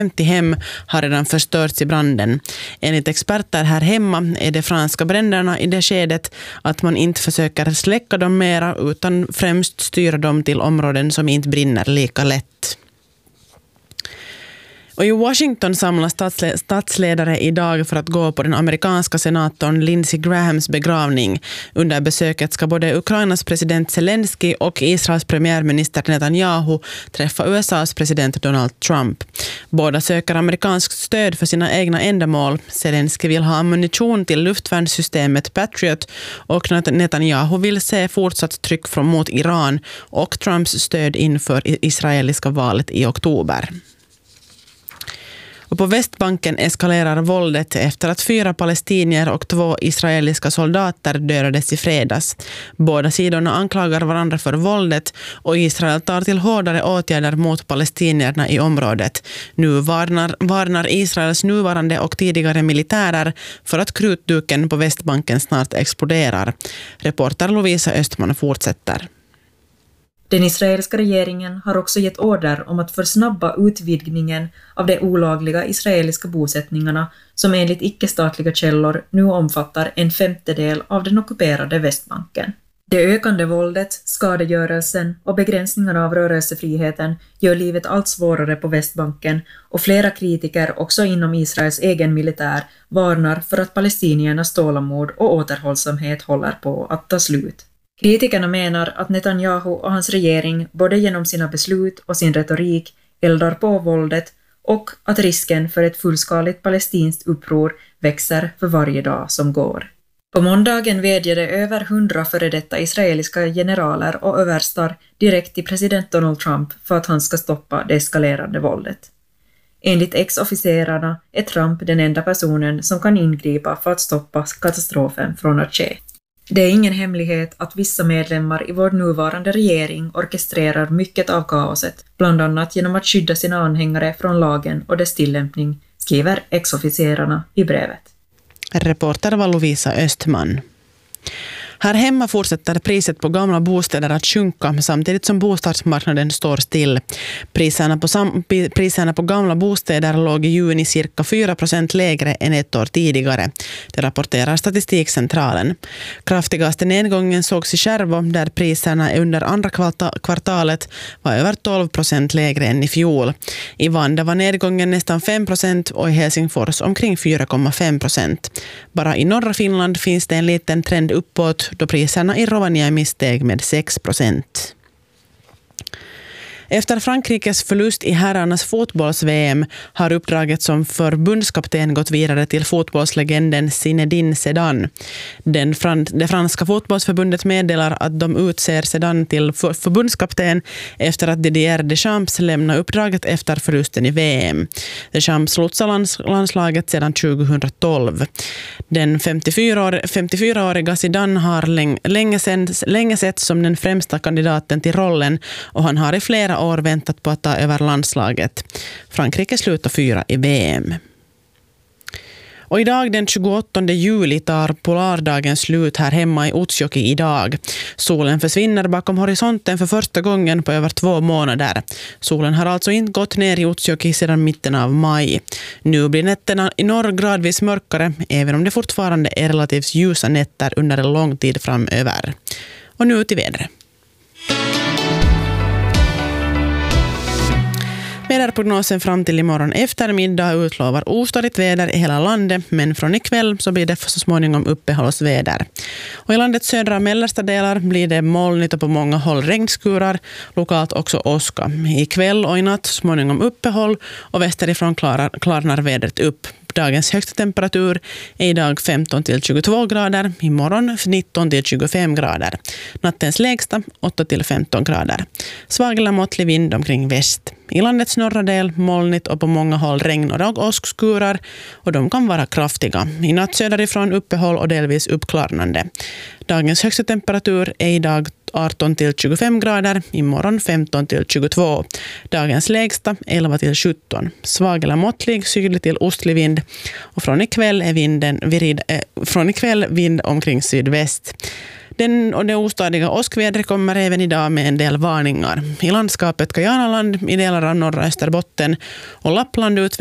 50 hem har redan förstörts i branden. Enligt experter här hemma är de franska bränderna i det skedet att man inte försöker släcka dem mera utan främst styra dem till områden som inte brinner lika lätt. Och i Washington samlas statsledare idag för att gå på den amerikanska senatorn Lindsey Grahams begravning. Under besöket ska både Ukrainas president Zelensky och Israels premiärminister Netanyahu träffa USAs president Donald Trump. Båda söker amerikanskt stöd för sina egna ändamål. Zelensky vill ha ammunition till luftvärnssystemet Patriot och Netanyahu vill se fortsatt tryck mot Iran och Trumps stöd inför israeliska valet i oktober. Och på Västbanken eskalerar våldet efter att 4 palestinier och 2 israeliska soldater dödades i fredags. Båda sidorna anklagar varandra för våldet och Israel tar till hårdare åtgärder mot palestinierna i området. Nu varnar Israels nuvarande och tidigare militärer för att krutduken på Västbanken snart exploderar. Reporter Lovisa Östman fortsätter. Den israeliska regeringen har också gett order om att försnabba utvidgningen av de olagliga israeliska bosättningarna som enligt icke-statliga källor nu omfattar 1/5 av den ockuperade Västbanken. Det ökande våldet, skadegörelsen och begränsningarna av rörelsefriheten gör livet allt svårare på Västbanken och flera kritiker också inom Israels egen militär varnar för att palestiniernas tålamod och återhållsamhet håller på att ta slut. Kritikerna menar att Netanyahu och hans regering både genom sina beslut och sin retorik eldar på våldet och att risken för ett fullskaligt palestinskt uppror växer för varje dag som går. På måndagen vädjade över 100 före detta israeliska generaler och överstar direkt till president Donald Trump för att han ska stoppa det eskalerande våldet. Enligt ex-officerarna är Trump den enda personen som kan ingripa för att stoppa katastrofen från att ske. Det är ingen hemlighet att vissa medlemmar i vår nuvarande regering orkestrerar mycket av kaoset, bland annat genom att skydda sina anhängare från lagen och dess tillämpning, skriver ex-officerarna i brevet. Reporter var Lovisa Östman. Här hemma fortsätter priset på gamla bostäder att sjunka samtidigt som bostadsmarknaden står still. Priserna på gamla bostäder låg i juni cirka 4% lägre än ett år tidigare. Det rapporterar Statistikcentralen. Kraftigaste nedgången sågs i Kärvo där priserna under andra kvartalet var över 12% lägre än i fjol. I Vanda var nedgången nästan 5% och i Helsingfors omkring 4,5%. Bara i norra Finland finns det en liten trend uppåt då priserna i Rovaniemi steg med 6%. Efter Frankrikes förlust i herrarnas fotbolls-VM har uppdraget som förbundskapten gått vidare till fotbollslegenden Zinedine Zidane. Det franska fotbollsförbundet meddelar att de utser Zidane till förbundskapten efter att Didier Deschamps lämnar uppdraget efter förlusten i VM. Deschamps lotsar landslaget sedan 2012. Den 54-åriga Zidane har länge sett som den främsta kandidaten till rollen och han har i flera år väntat på att ta över landslaget. Frankrike slutar 4 i VM. Och idag den 28 juli tar polardagen slut här hemma i Utsjoki idag. Solen försvinner bakom horisonten för första gången på över 2 månader. Solen har alltså inte gått ner i Utsjoki sedan mitten av maj. Nu blir nätterna i norr gradvis mörkare, även om det fortfarande är relativt ljusa nätter under en lång tid framöver. Och nu till vädret. Väderprognosen fram till imorgon eftermiddag utlovar ostadigt väder i hela landet, men från ikväll så blir det så småningom uppehållsväder. Och i landets södra och mellersta delar blir det molnigt och på många håll regnskurar, lokalt också åska. Ikväll och i natt småningom uppehåll och västerifrån klarnar vädret upp. Dagens högsta temperatur är idag 15-22 grader, imorgon 19-25 grader. Nattens lägsta 8-15 grader. Svag eller måttlig vind omkring väst. I landets norra del molnigt och på många håll regn och åskskurar och de kan vara kraftiga. I natt söderifrån uppehåll och delvis uppklarnande. Dagens högsta temperatur är idag 18-25 grader, imorgon 15-22. Dagens lägsta 11-17. Svag eller måttlig sydlig till ostlig vind och från ikväll är vind omkring sydväst. Det ostadiga åskvädret kommer även idag med en del varningar. I landskapet Kajanaland, i delar av norra Österbotten och Lappland